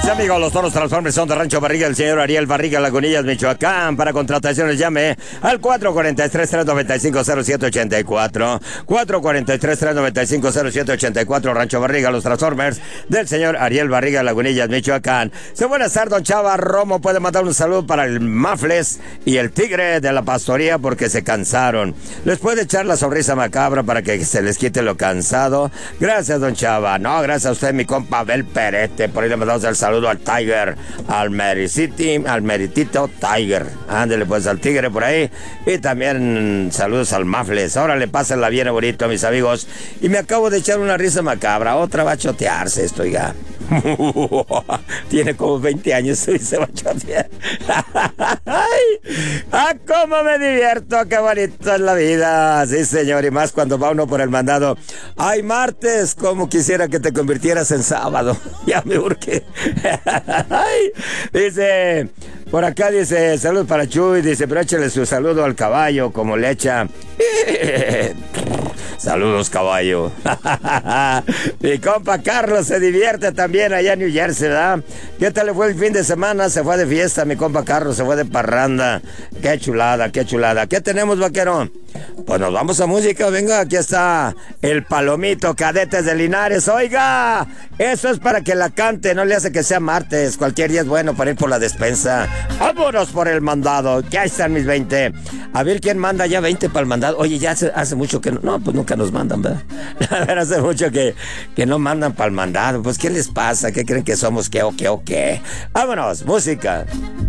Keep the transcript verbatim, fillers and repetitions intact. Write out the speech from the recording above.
Sí, amigos, los toros Transformers son de Rancho Barriga, el señor Ariel Barriga, Lagunillas, Michoacán. Para contrataciones llame al cuatro cuatro tres, tres nueve cinco, cero siete ocho cuatro. cuatro cuatro tres, tres nueve cinco, cero siete ocho cuatro, Rancho Barriga, los Transformers del señor Ariel Barriga, Lagunillas, Michoacán. Sí, buenas tardes, don Chava Romo. Puede mandar un saludo para el Mafles y el Tigre de la Pastoría porque se cansaron. Les puede echar la sonrisa macabra para que se les quite lo cansado. Gracias, don Chava. No, gracias a usted, mi compa Abel Perete. Por ahí le mandamos el saludo al Tiger, al Mericity, al Meritito Tiger. Ándele pues al Tigre por ahí. Y también saludos al Mafles. Ahora le pásenla bien bonito, mis amigos. Y me acabo de echar una risa macabra. Otra va a chotearse esto, oiga. Tiene como veinte años y se va a chotear. ¡Ay! ¡Ah, cómo me divierto! ¡Qué bonito es la vida! Sí, señor, y más cuando va uno por el mandado. ¡Ay, martes! Como quisiera que te convirtieras en sábado. Ya me urge. ¡Ay! Dice, por acá dice, saludos para Chuy. Dice, pero échale su saludo al caballo, como le echa. Saludos, caballo. Mi compa Carlos se divierte también allá en New Jersey, ¿verdad? ¿Qué tal le fue el fin de semana? Se fue de fiesta, mi compa Carlos, se fue de parranda. Qué chulada, qué chulada. ¿Qué tenemos, vaquero? Pues nos vamos a música, venga, aquí está el Palomito, Cadetes de Linares. Oiga, eso es para que la cante, no le hace que sea martes, cualquier día es bueno para ir por la despensa. Vámonos por el mandado, ya están mis veinte. A ver quién manda ya veinte para el mandado. Oye, ya hace, hace mucho que no, no, pues nunca nos mandan, ¿verdad? A ver, hace mucho que, que no mandan para el mandado. Pues, ¿qué les pasa? ¿Qué creen que somos? ¿Qué o qué o qué? Vámonos, música.